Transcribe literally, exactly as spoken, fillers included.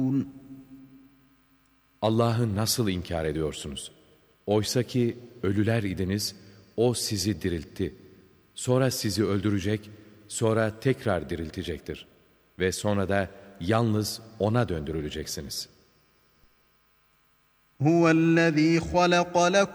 Allah'ı nasıl inkar ediyorsunuz? Oysa ki ölüler idiniz, O sizi diriltti. Sonra sizi öldürecek, sonra tekrar diriltecektir. Ve sonra da yalnız O'na döndürüleceksiniz. هُوَ الَّذ۪ي خَلَقَ لَكُم